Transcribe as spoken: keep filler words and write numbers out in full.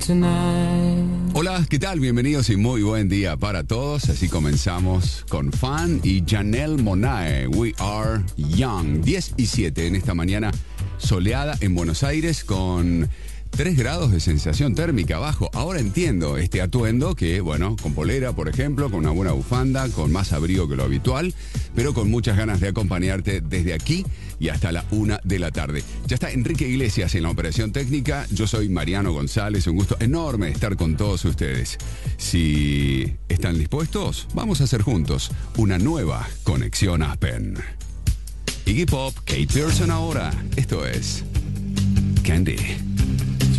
Hola, ¿qué tal? Bienvenidos y muy buen día para todos. Así comenzamos con Fan y Janelle Monáe. We are young. diez y siete en esta mañana soleada en Buenos Aires con tres grados de sensación térmica abajo. Ahora entiendo este atuendo que, bueno, con polera, por ejemplo, con una buena bufanda, con más abrigo que lo habitual, pero con muchas ganas de acompañarte desde aquí y hasta la una de la tarde. Ya está Enrique Iglesias en la operación técnica. Yo soy Mariano González. Un gusto enorme estar con todos ustedes. Si están dispuestos, vamos a hacer juntos una nueva conexión Aspen. Iggy Pop, Kate Pearson ahora. Esto es Candy.